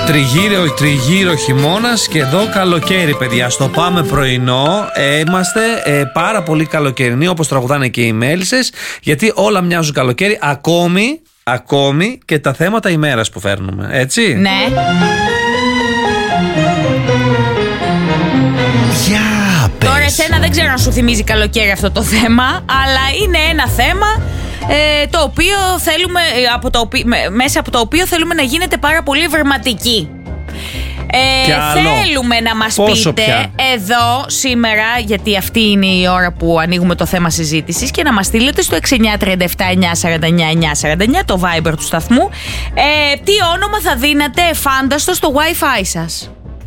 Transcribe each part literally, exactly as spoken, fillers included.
Τριγύρω, τριγύρω χειμώνας και εδώ καλοκαίρι, παιδιά. Στο πάμε πρωινό ε, είμαστε ε, πάρα πολύ καλοκαιρινοί, όπως τραγουδάνε και οι μέλισσες, γιατί όλα μοιάζουν καλοκαίρι, ακόμη, ακόμη και τα θέματα ημέρας που φέρνουμε, έτσι. Ναι. Για πες. Τώρα εσένα δεν ξέρω αν σου θυμίζει καλοκαίρι αυτό το θέμα, αλλά είναι ένα θέμα ε, το οποίο θέλουμε, από το οποίο, μέσα από το οποίο θέλουμε να γίνετε πάρα πολύ ευρηματικοί. Ε, θέλουμε να μας Πόσο πείτε πια? εδώ σήμερα, γιατί αυτή είναι η ώρα που ανοίγουμε το θέμα συζήτησης, και να μας στείλετε στο έξι εννιά τρία επτά εννιά σαράντα εννιά εννιά σαράντα εννιά, το Viber του σταθμού, ε, τι όνομα θα δίνατε εφάνταστο στο Wi-Fi σας.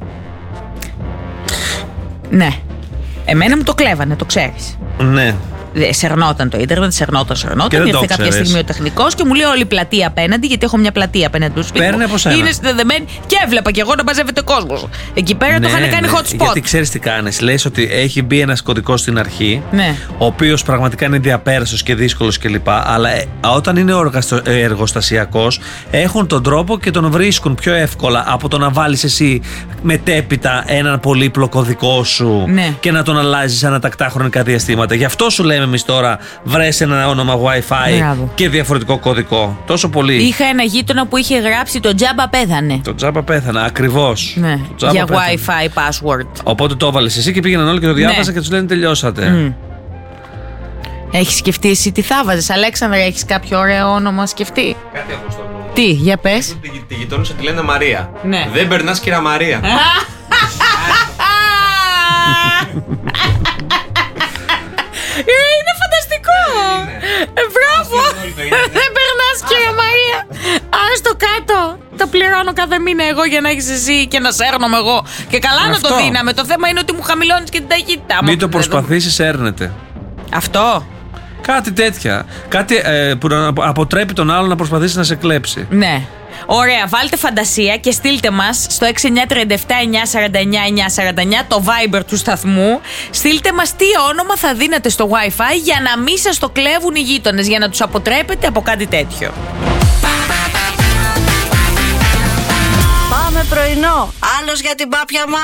Ναι. Εμένα μου το κλέβανε, το ξέρεις. Ναι. Σερνόταν το ίντερνετ, σερνόταν, σερνόταν. Ήρθε κάποια στιγμή ο τεχνικός και μου λέει όλη η πλατεία απέναντι, γιατί έχω μια πλατεία απέναντι του σπίτι. Είναι συνδεδεμένη και έβλεπα κι εγώ να μαζεύεται κόσμος. Εκεί πέρα ναι, το είχαν κάνει ναι, hot spot. Γιατί ξέρεις τι κάνεις. Λες ότι έχει μπει ένας κωδικός στην αρχή, ναι, ο οποίος πραγματικά είναι διαπέραστος και δύσκολος κλπ. Αλλά ε, όταν είναι εργοστασιακός, έχουν τον τρόπο και τον βρίσκουν πιο εύκολα από το να βάλεις εσύ μετέπειτα έναν πολύπλοκο δικό σου, ναι, και να τον αλλάζεις ανατακτά χρονικά διαστήματα. Γι' αυτό σου λέμε εμείς τώρα, βρες ένα όνομα Wi-Fi. Μπράβο. Και διαφορετικό κωδικό. Τόσο πολύ. Είχα ένα γείτονα που είχε γράψει το τζάμπα πέθανε. Το τζάμπα πέθανε, ακριβώς. Ναι. Για πέθανε. Wi-Fi password. Οπότε το έβαλες εσύ και πήγαιναν όλοι και το διάβασαν, ναι, και τους λένε τελειώσατε. Mm. Έχεις σκεφτεί εσύ τι θα βάζεις, Αλέξανδρα, έχεις κάποιο ωραίο όνομα σκεφτεί? Κάτι έχω στο νου. Τι, για πες. Τη, τη γειτόνισσα τη λένε Μαρία. Ναι. Δεν περνάς, κύρα Μαρία. Είναι φανταστικό! Ε, μπράβο! Δεν περνάς, κύριε Μαρία. Άρα στο κάτω το πληρώνω κάθε μήνα εγώ για να έχεις εσύ και να σέρνομαι εγώ. Και καλά αυτό. Να το δίναμε. Το θέμα είναι ότι μου χαμηλώνεις και την ταχύτητά μου. Μην το προσπαθήσεις, έρνεται. Αυτό. Κάτι τέτοια. Κάτι ε, που να αποτρέπει τον άλλον να προσπαθήσει να σε κλέψει. Ναι. Ωραία, βάλτε φαντασία και στείλτε μας στο έξι εννιά τρία επτά εννιά σαράντα εννιά εννιά σαράντα εννιά, το Viber του σταθμού. Στείλτε μας τι όνομα θα δίνατε στο Wi-Fi για να μην σας το κλέβουν οι γείτονες, για να τους αποτρέπετε από κάτι τέτοιο. Πάμε πρωινό. Άλλος για την πάπια μας.